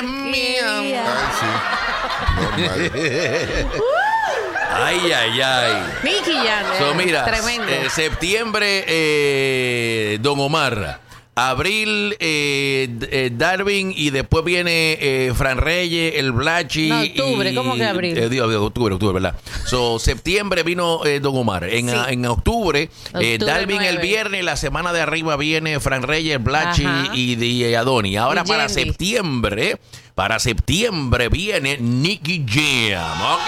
es mía. Ay, sí. Normal. Ay. Nicky Jam. So, mira, Tremendo. septiembre, Don Omar. Abril, Darwin, y después viene Fran Reyes, el Blachi. No, octubre, ¿cómo que abril? Octubre, ¿verdad? So, septiembre vino Don Omar. En octubre, Darwin 9. el viernes, la semana de arriba viene Fran Reyes, el Blachi y Adoni. Ahora Y para Yendi. septiembre viene Nicky Jam, ¿ok?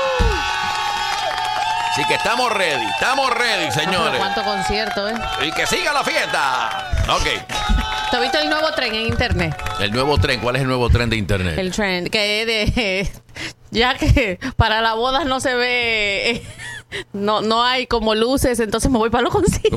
Así que estamos ready, señores. ¿Cuánto concierto, Y que siga la fiesta. Ok. ¿Tú has visto el nuevo tren en internet? El nuevo tren, ¿cuál es el nuevo tren de internet? El tren, que es de... ya que para la boda no se ve... no hay como luces, entonces me voy para los conciertos.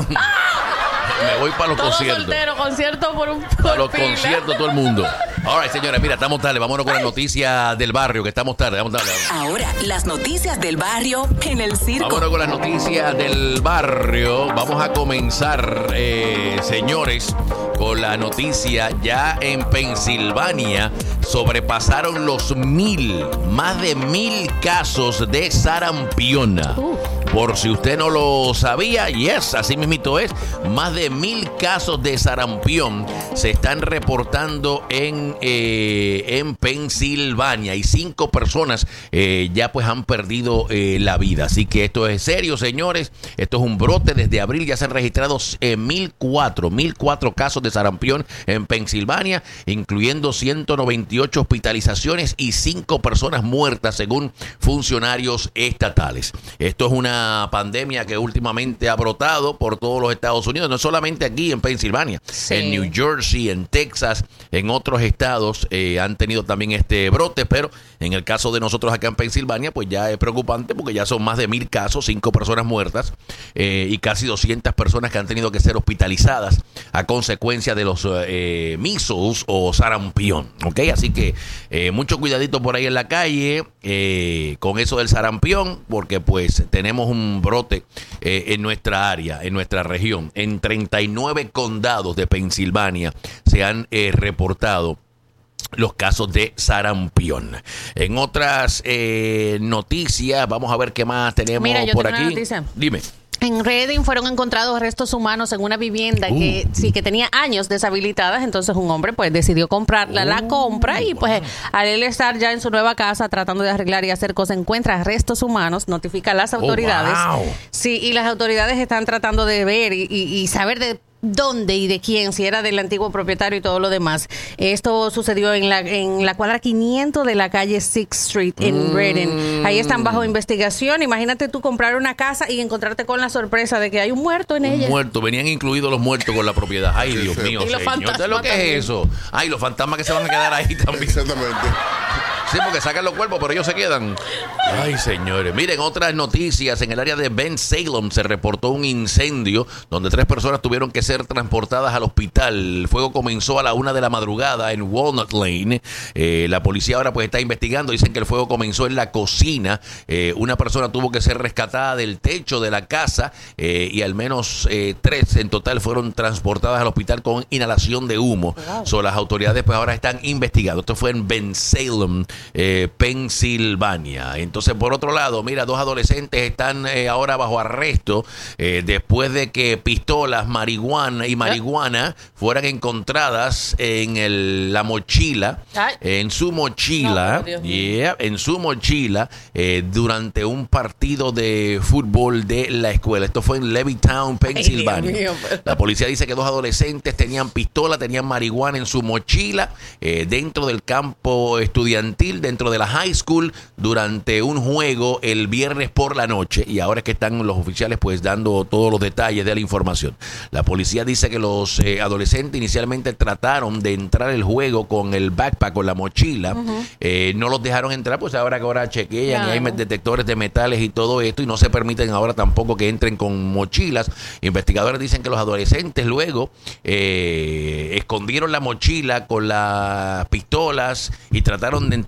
Me voy para los Todo conciertos. soltero, concierto por Para los fila. conciertos, todo el mundo. All right, señores, mira, estamos tarde. Vámonos con las noticias del barrio, que estamos tarde. Ahora, las noticias del barrio en el circo. Vámonos con las noticias del barrio. Vamos a comenzar, señores, con la noticia. Ya en Pensilvania sobrepasaron los más de 1,000 casos de sarampión. Por si usted no lo sabía, yes, así mismito es. Más de 1,000 casos de sarampión se están reportando en Pensilvania, y 5 personas ya pues han perdido la vida. Así que esto es serio, señores. Esto es un brote. Desde abril ya se han registrado 1,004 casos de sarampión en Pensilvania, incluyendo 198 hospitalizaciones y 5 personas muertas, según funcionarios estatales. Esto es una pandemia que últimamente ha brotado por todos los Estados Unidos, no solamente aquí en Pensilvania, en New Jersey, en Texas, en otros estados han tenido también este brote, pero en el caso de nosotros acá en Pensilvania, pues ya es preocupante porque ya son más de 1,000 casos, 5 personas muertas y casi 200 personas que han tenido que ser hospitalizadas a consecuencia de los measles o sarampión, ¿ok? Así que mucho cuidadito por ahí en la calle con eso del sarampión, porque pues tenemos un brote en nuestra área, en nuestra región. En 39 condados de Pensilvania se han reportado los casos de sarampión. En otras noticias, vamos a ver qué más tenemos. Mira, yo por tengo aquí. una noticia. Dime. En Reading fueron encontrados restos humanos en una vivienda que tenía años deshabilitadas. Entonces un hombre pues decidió comprarla, la compra, y pues al él estar ya en su nueva casa tratando de arreglar y hacer cosas, encuentra restos humanos, notifica a las autoridades. Sí, y las autoridades están tratando de ver y saber de dónde y de quién, si era del antiguo propietario y todo lo demás. Esto sucedió en la cuadra 500 de la calle 6th Street en Reading. Ahí están bajo investigación. Imagínate tú comprar una casa y encontrarte con la sorpresa de que hay un muerto en ella. Muerto, venían incluidos los muertos con la propiedad. Ay, Dios mío, Y los señor, ¿usted lo que fantasmas es eso? Ay, los fantasmas que se van a quedar ahí también. Exactamente. Sí, porque sacan los cuerpos, pero ellos se quedan. Ay, señores. Miren, otras noticias. En el área de Bensalem se reportó un incendio donde 3 personas tuvieron que ser transportadas al hospital. El fuego comenzó a la 1 de la madrugada en Walnut Lane. La policía ahora pues está investigando. Dicen que el fuego comenzó en la cocina. Una persona tuvo que ser rescatada del techo de la casa y al menos 3 en total fueron transportadas al hospital con inhalación de humo. So, las autoridades pues ahora están investigando. Esto fue en Bensalem, Pensilvania. Entonces, por otro lado, mira, 2 adolescentes están ahora bajo arresto después de que pistolas, marihuana fueran encontradas en la mochila, en su mochila, durante un partido de fútbol de la escuela. Esto fue en Levittown, Pensilvania. Ay, Dios mío. La policía dice que 2 adolescentes tenían pistola, tenían marihuana en su mochila dentro del campo estudiantil, dentro de la high school, durante un juego el viernes por la noche, y ahora es que están los oficiales pues dando todos los detalles de la información. La policía dice que los adolescentes inicialmente trataron de entrar al juego con el backpack, con la mochila. No los dejaron entrar, pues ahora que ahora chequean y hay detectores de metales y todo esto, y no se permiten ahora tampoco que entren con mochilas. Investigadores dicen que los adolescentes luego escondieron la mochila con las pistolas y trataron de entrar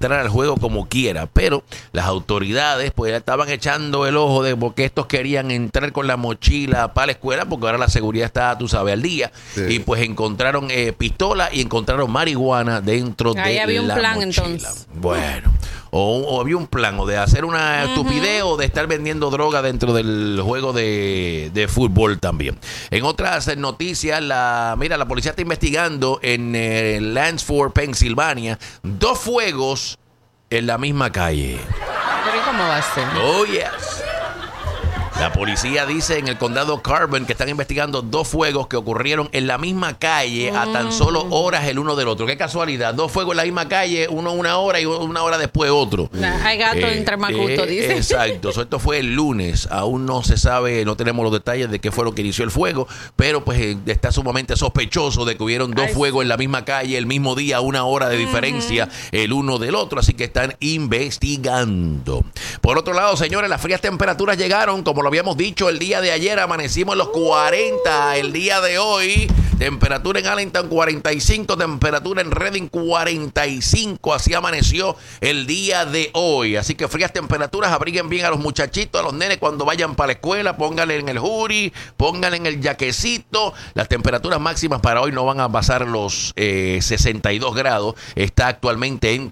entrar al juego como quiera, pero las autoridades pues estaban echando el ojo de porque estos querían entrar con la mochila para la escuela, porque ahora la seguridad está, tú sabes, al día, Sí. y pues encontraron pistola y encontraron marihuana dentro de Ahí había un la plan, mochila. entonces. Bueno, o había un plan, o de hacer una estupidez, o de estar vendiendo droga dentro del juego de fútbol también. En otras noticias, la policía está investigando en Lansford, Pensilvania, 2 fuegos en la misma calle. Pero ¿y cómo va a ser? Oh, yes. La policía dice en el condado Carbon que están investigando 2 fuegos que ocurrieron en la misma calle a tan solo horas el uno del otro. Qué casualidad, 2 fuegos en la misma calle, uno una hora y una hora después otro. Hay gato entre macuto, dice. Exacto, esto fue el lunes. Aún no se sabe, no tenemos los detalles de qué fue lo que inició el fuego, pero pues está sumamente sospechoso de que hubieron 2 fuegos en la misma calle el mismo día, a una hora de diferencia el uno del otro, así que están investigando. Por otro lado, señores, las frías temperaturas llegaron, como lo habíamos dicho el día de ayer, amanecimos en los 40, el día de hoy, temperatura en Allentown 45, temperatura en Reading 45, así amaneció el día de hoy, así que frías temperaturas, abriguen bien a los muchachitos, a los nenes cuando vayan para la escuela, pónganle en el hoodie, pónganle en el jaquecito, las temperaturas máximas para hoy no van a pasar los 62 grados, está actualmente en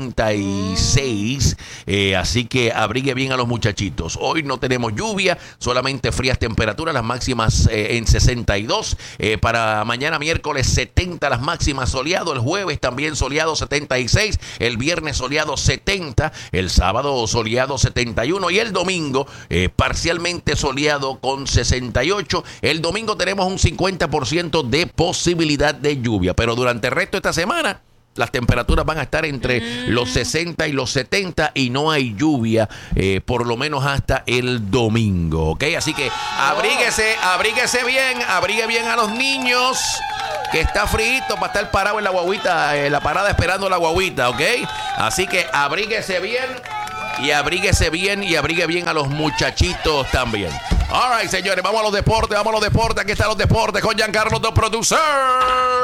46, así que abrigue bien a los muchachitos. Hoy no tenemos lluvia, solamente frías temperaturas, las máximas en 62, para mañana miércoles 70 las máximas, soleado, el jueves también soleado 76, el viernes soleado 70, el sábado soleado 71 y el domingo parcialmente soleado con 68. El domingo tenemos un 50% de posibilidad de lluvia, pero durante el resto de esta semana las temperaturas van a estar entre los 60 y los 70 y no hay lluvia por lo menos hasta el domingo, ¿ok? Así que abríguese bien, abrigue bien a los niños, que está frío para estar parado en la guaguita, la parada esperando la guaguita, ¿ok? Así que abríguese bien y abríguese bien y abrigue bien a los muchachitos también. All right, señores, vamos a los deportes, aquí están los deportes con Giancarlo, the producer.